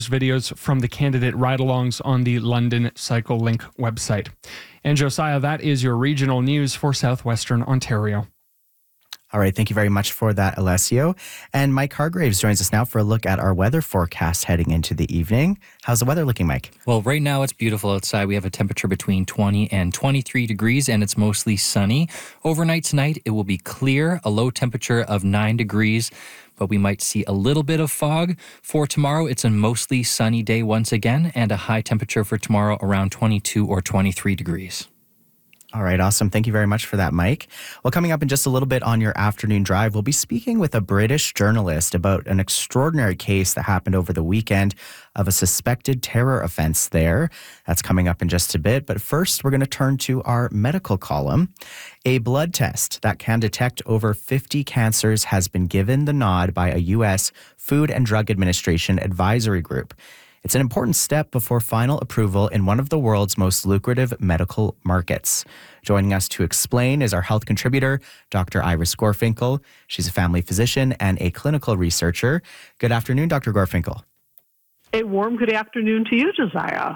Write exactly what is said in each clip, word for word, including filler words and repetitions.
videos from the candidate ride-alongs on the London Cycle Link website. And Josiah, that is your regional news for Southwestern Ontario. All right, thank you very much for that, Alessio. And Mike Hargraves joins us now for a look at our weather forecast heading into the evening. How's the weather looking, Mike? Well, right now it's beautiful outside. We have a temperature between twenty and twenty-three degrees, and it's mostly sunny. Overnight tonight, it will be clear, a low temperature of nine degrees, but we might see a little bit of fog. For tomorrow, it's a mostly sunny day once again, and a high temperature for tomorrow around twenty-two or twenty-three degrees. All right, awesome. Thank you very much for that, Mike. Well, coming up in just a little bit on your afternoon drive, we'll be speaking with a British journalist about an extraordinary case that happened over the weekend of a suspected terror offense there. That's coming up in just a bit. But first, we're going to turn to our medical column. A blood test that can detect over fifty cancers has been given the nod by a U S Food and Drug Administration advisory group. It's an important step before final approval in one of the world's most lucrative medical markets. Joining us to explain is our health contributor, Doctor Iris Gorfinkel. She's a family physician and a clinical researcher. Good afternoon, Doctor Gorfinkel. A warm good afternoon to you, Josiah.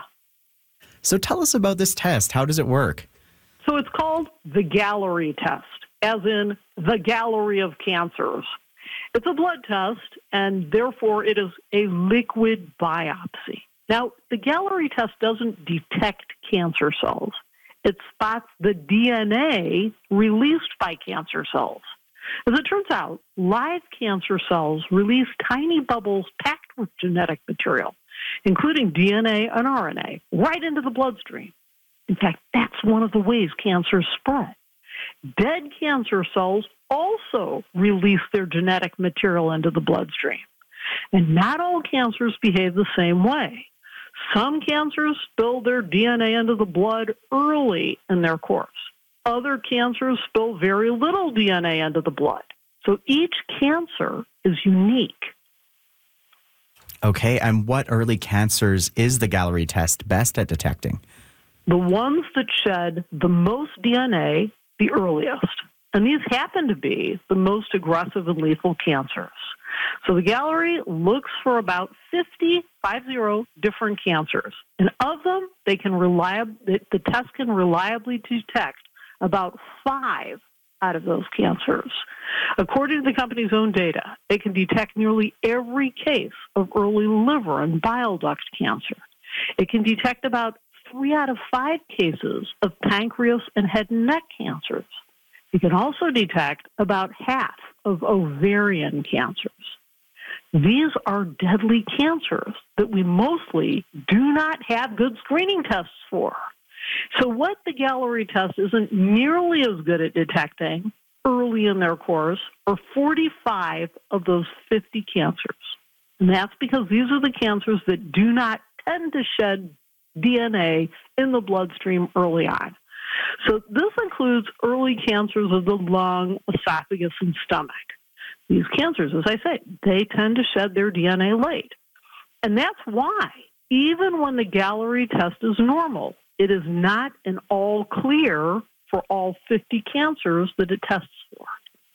So tell us about this test. How does it work? So it's called the Gallery test, as in the gallery of cancers. It's a blood test, and therefore it is a liquid biopsy. Now, the Gallery test doesn't detect cancer cells. It spots the D N A released by cancer cells. As it turns out, live cancer cells release tiny bubbles packed with genetic material, including D N A and R N A, right into the bloodstream. In fact, that's one of the ways cancers spread. Dead cancer cells also release their genetic material into the bloodstream. And not all cancers behave the same way. Some cancers spill their D N A into the blood early in their course. Other cancers spill very little D N A into the blood. So each cancer is unique. Okay, and what early cancers is the Gallery test best at detecting? The ones that shed the most D N A the earliest. And these happen to be the most aggressive and lethal cancers. So the Gallery looks for about fifty, fifty different cancers. And of them, they can reliab- the test can reliably detect about five out of those cancers. According to the company's own data, it can detect nearly every case of early liver and bile duct cancer. It can detect about three out of five cases of pancreas and head and neck cancers. You can also detect about half of ovarian cancers. These are deadly cancers that we mostly do not have good screening tests for. So what the Gallery test isn't nearly as good at detecting early in their course are forty-five of those fifty cancers. And that's because these are the cancers that do not tend to shed D N A in the bloodstream early on. So this includes early cancers of the lung, esophagus, and stomach. These cancers, as I say, they tend to shed their D N A late. And that's why, even when the Gallery test is normal, it is not an all clear for all fifty cancers that it tests for.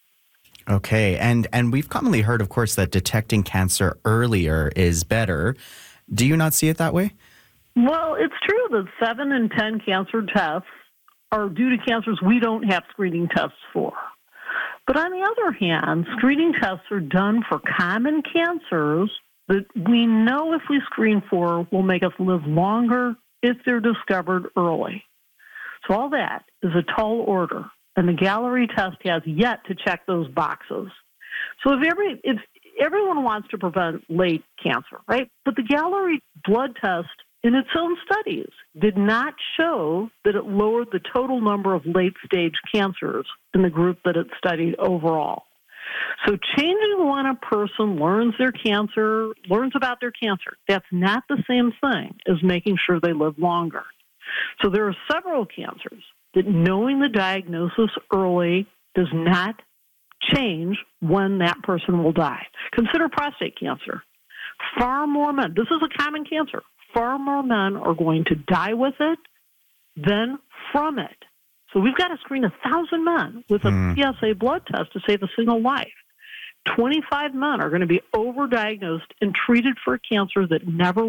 Okay, and, and we've commonly heard, of course, that detecting cancer earlier is better. Do you not see it that way? Well, it's true that seven in ten cancer tests are due to cancers we don't have screening tests for. But on the other hand, screening tests are done for common cancers that we know if we screen for will make us live longer if they're discovered early. So all that is a tall order, and the Gallery test has yet to check those boxes. So if every if everyone wants to prevent late cancer, right? But the Gallery blood test in its own studies did not show that it lowered the total number of late-stage cancers in the group that it studied overall. So changing when a person learns their cancer, learns about their cancer, that's not the same thing as making sure they live longer. So there are several cancers that knowing the diagnosis early does not change when that person will die. Consider prostate cancer. Far more men, this is a common cancer, far more men are going to die with it than from it. So we've got to screen a thousand men with a mm. P S A blood test to save a single life. twenty-five men are going to be overdiagnosed and treated for a cancer that never